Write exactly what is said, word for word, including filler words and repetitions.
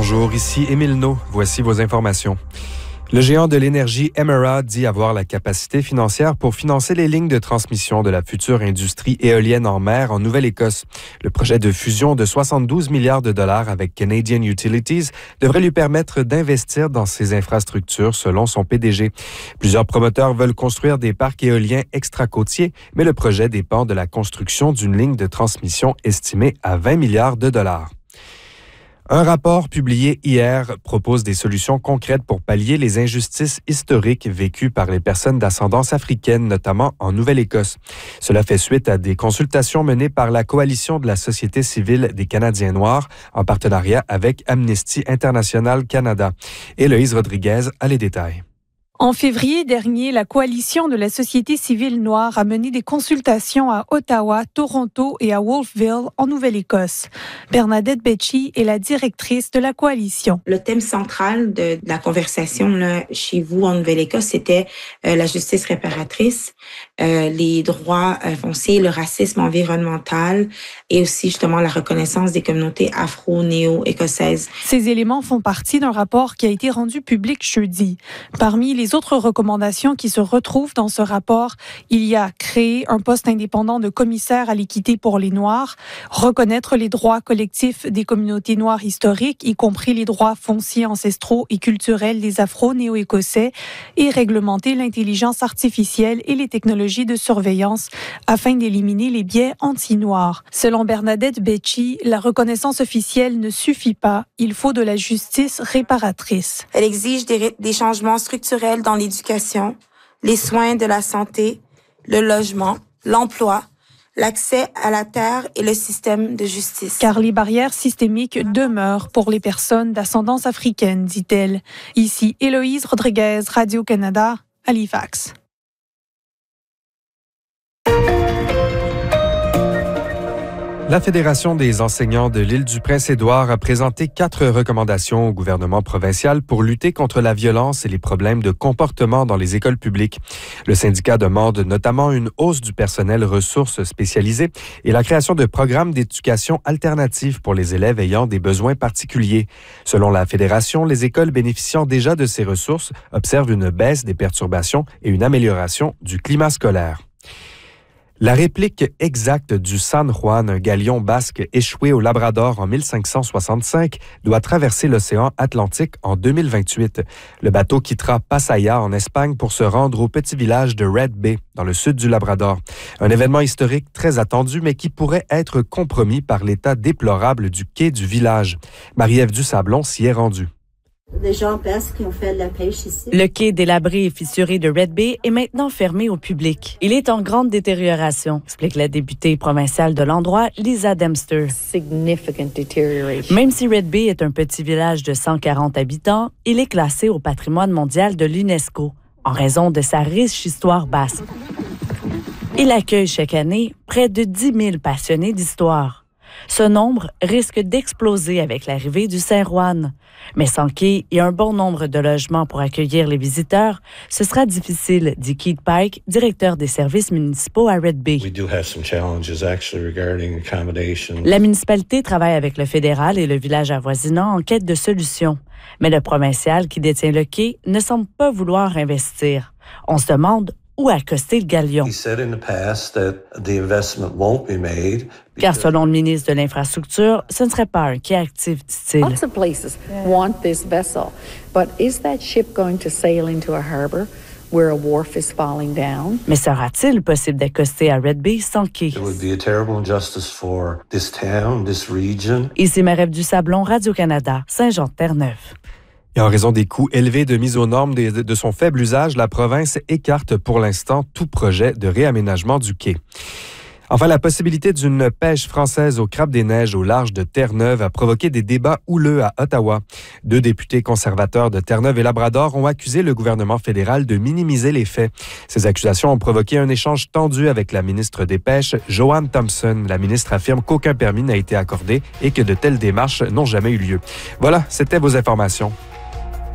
Bonjour, ici Émile No. Voici vos informations. Le géant de l'énergie Emera dit avoir la capacité financière pour financer les lignes de transmission de la future industrie éolienne en mer en Nouvelle-Écosse. Le projet de fusion de soixante-douze milliards de dollars avec Canadian Utilities devrait lui permettre d'investir dans ces infrastructures selon son P D G. Plusieurs promoteurs veulent construire des parcs éoliens extra-côtiers, mais le projet dépend de la construction d'une ligne de transmission estimée à vingt milliards de dollars. Un rapport publié hier propose des solutions concrètes pour pallier les injustices historiques vécues par les personnes d'ascendance africaine, notamment en Nouvelle-Écosse. Cela fait suite à des consultations menées par la Coalition de la société civile des Canadiens noirs en partenariat avec Amnesty International Canada. Héloïse Rodriguez a les détails. En février dernier, la Coalition de la société civile noire a mené des consultations à Ottawa, Toronto et à Wolfville, en Nouvelle-Écosse. Bernadette Becci est la directrice de la coalition. Le thème central de, de la conversation là, chez vous en Nouvelle-Écosse, c'était euh, la justice réparatrice, euh, les droits euh, fonciers, le racisme environnemental et aussi justement la reconnaissance des communautés afro-néo-écossaises. Ces éléments font partie d'un rapport qui a été rendu public jeudi. Parmi les Les autres recommandations qui se retrouvent dans ce rapport, il y a créer un poste indépendant de commissaire à l'équité pour les Noirs, reconnaître les droits collectifs des communautés noires historiques, y compris les droits fonciers ancestraux et culturels des Afro-Néo-Écossais, et réglementer l'intelligence artificielle et les technologies de surveillance afin d'éliminer les biais anti-noirs. Selon Bernadette Becci, la reconnaissance officielle ne suffit pas. Il faut de la justice réparatrice. Elle exige des, des changements structurels dans l'éducation, les soins de la santé, le logement, l'emploi, l'accès à la terre et le système de justice. Car les barrières systémiques demeurent pour les personnes d'ascendance africaine, dit-elle. Ici, Héloïse Rodriguez, Radio-Canada, Halifax. La Fédération des enseignants de l'île du Prince-Édouard a présenté quatre recommandations au gouvernement provincial pour lutter contre la violence et les problèmes de comportement dans les écoles publiques. Le syndicat demande notamment une hausse du personnel ressources spécialisées et la création de programmes d'éducation alternatifs pour les élèves ayant des besoins particuliers. Selon la Fédération, les écoles bénéficiant déjà de ces ressources observent une baisse des perturbations et une amélioration du climat scolaire. La réplique exacte du San Juan, un galion basque échoué au Labrador en mille cinq cent soixante-cinq, doit traverser l'océan Atlantique en deux mille vingt-huit. Le bateau quittera Pattaya en Espagne pour se rendre au petit village de Red Bay, dans le sud du Labrador. Un événement historique très attendu, mais qui pourrait être compromis par l'état déplorable du quai du village. Marie-Ève Dusablon s'y est rendue. Les gens basques qui ont fait de la pêche ici. Le quai délabré et fissuré de Red Bay est maintenant fermé au public. Il est en grande détérioration, explique la députée provinciale de l'endroit, Lisa Dempster. Significant deterioration. Même si Red Bay est un petit village de cent quarante habitants, il est classé au patrimoine mondial de l'UNESCO en raison de sa riche histoire basque. Il accueille chaque année près de dix mille passionnés d'histoire. Ce nombre risque d'exploser avec l'arrivée du San Juan. Mais sans quai et un bon nombre de logements pour accueillir les visiteurs, ce sera difficile, dit Keith Pike, directeur des services municipaux à Red Bay. La municipalité travaille avec le fédéral et le village avoisinant en quête de solutions. Mais le provincial qui détient le quai ne semble pas vouloir investir. On se demande où accoster le galion. Car selon le ministre de l'Infrastructure, ce ne serait pas un quai actif, dit-il. Lots of places want this vessel, but is that ship going to sail into a harbor where a wharf is falling down? Mais sera-t-il possible d'accoster à Red Bay sans quai? It would be a terrible injustice for this town, this region. Ici Marie-Ève Dusablon, Radio-Canada, Saint-Jean-de-Terre-Neuve. Et en raison des coûts élevés de mise aux normes de, de son faible usage, la province écarte pour l'instant tout projet de réaménagement du quai. Enfin, la possibilité d'une pêche française au crabe des neiges au large de Terre-Neuve a provoqué des débats houleux à Ottawa. Deux députés conservateurs de Terre-Neuve et Labrador ont accusé le gouvernement fédéral de minimiser les faits. Ces accusations ont provoqué un échange tendu avec la ministre des Pêches, Joanne Thompson. La ministre affirme qu'aucun permis n'a été accordé et que de telles démarches n'ont jamais eu lieu. Voilà, c'était vos informations.